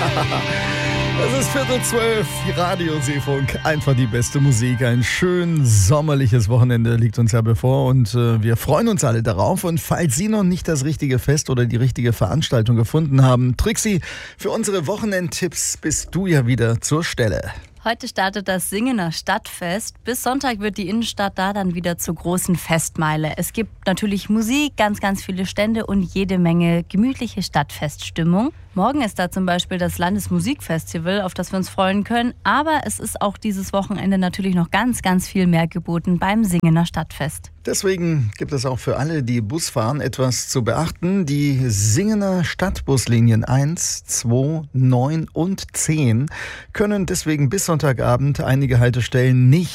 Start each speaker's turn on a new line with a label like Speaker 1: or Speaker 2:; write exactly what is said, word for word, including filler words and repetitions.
Speaker 1: Es ist Viertel zwölf, Radio Seefunk, einfach die beste Musik. Ein schön sommerliches Wochenende liegt uns ja bevor und äh, wir freuen uns alle darauf. Und falls Sie noch nicht das richtige Fest oder die richtige Veranstaltung gefunden haben, Trixi, für unsere Wochenendtipps bist du ja wieder zur Stelle.
Speaker 2: Heute startet das Singener Stadtfest. Bis Sonntag wird die Innenstadt da dann wieder zur großen Festmeile. Es gibt natürlich Musik, ganz, ganz viele Stände und jede Menge gemütliche Stadtfeststimmung. Morgen ist da zum Beispiel das Landesmusikfestival, auf das wir uns freuen können. Aber es ist auch dieses Wochenende natürlich noch ganz, ganz viel mehr geboten beim Singener Stadtfest.
Speaker 1: Deswegen gibt es auch für alle, die Bus fahren, etwas zu beachten. Die Singener Stadtbuslinien eins, zwei, neun und zehn können deswegen bis Sonntagabend einige Haltestellen nicht